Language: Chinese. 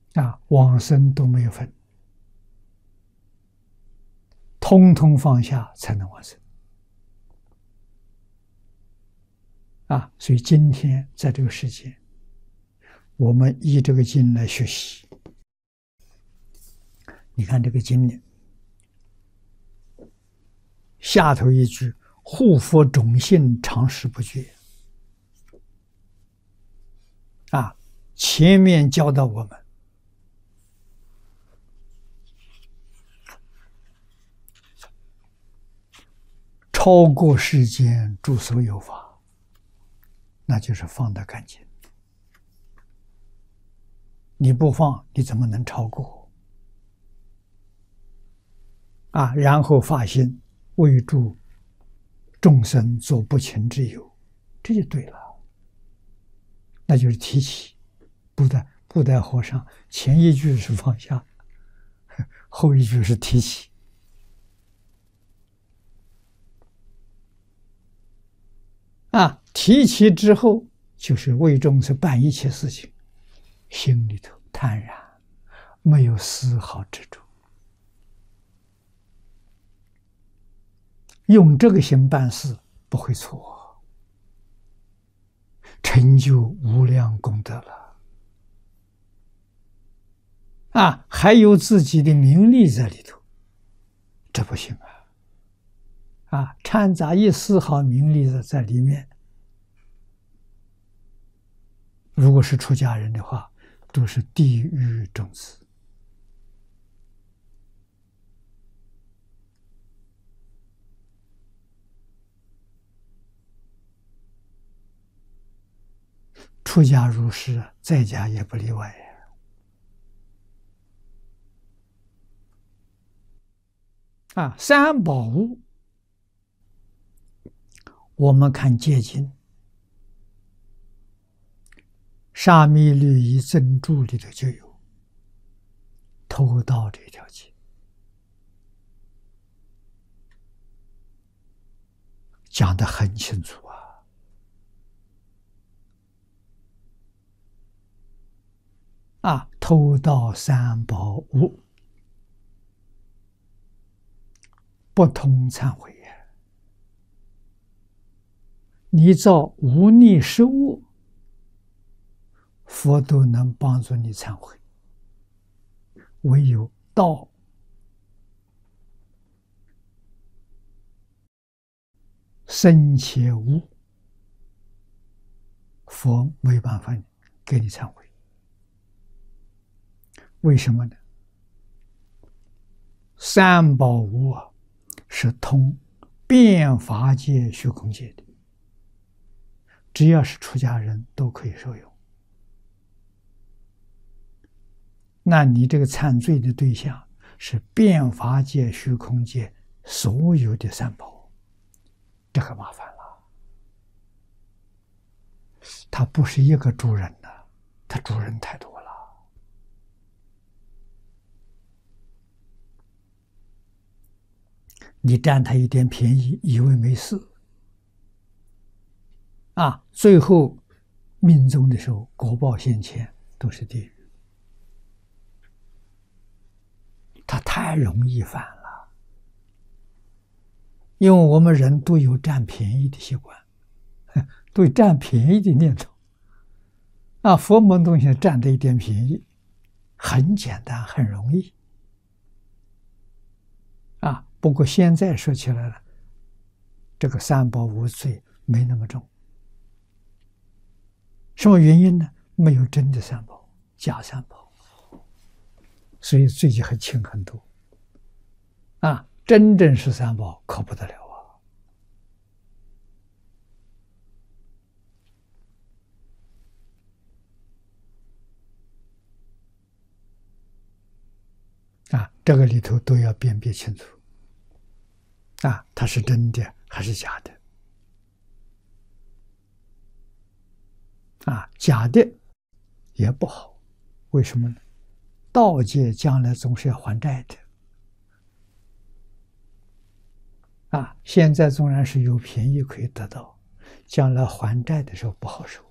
往生都没有分，通通放下才能往生。所以今天在这个世界，我们依这个经来学习。你看这个经里下头一句“护佛种性，常时不绝”。前面教导我们超过世间诸所有法，那就是放得干净。你不放，你怎么能超过？然后发心为助众生做不勤之友，这就对了。那就是提起。布袋和尚前一句是放下，后一句是提起。提起之后就是为众生办一切事情，心里头坦然，没有丝毫执着，用这个心办事不会错，成就无量功德了。还有自己的名利在里头，这不行掺杂一丝毫名利在里面，如果是出家人的话，都是地狱种子。出家如是，在家也不例外三宝物，我们看戒经，沙弥律仪真注里头就有偷盗这条戒，讲得很清楚偷盗三宝物，不通忏悔你造无逆失恶，佛都能帮助你忏悔，唯有盗生切恶，佛没办法给你忏悔。为什么呢？三宝物是通遍法界虚空界的，只要是出家人都可以受用。那你这个忏罪的对象是遍法界虚空界所有的三宝，这可麻烦了。他不是一个主人的，他主人太多了。你占他一点便宜，以为没事最后命终的时候，果报现前，都是地狱。他太容易犯了，因为我们人都有占便宜的习惯，都有占便宜的念头佛门东西占这一点便宜，很简单，很容易不过现在说起来了，这个三宝无罪没那么重。什么原因呢？没有真的三宝，假三宝，所以罪就很轻很多真正是三宝可不得了这个里头都要辨别清楚它是真的还是假的假的也不好，为什么呢？道界将来总是要还债的现在纵然是有便宜可以得到，将来还债的时候不好受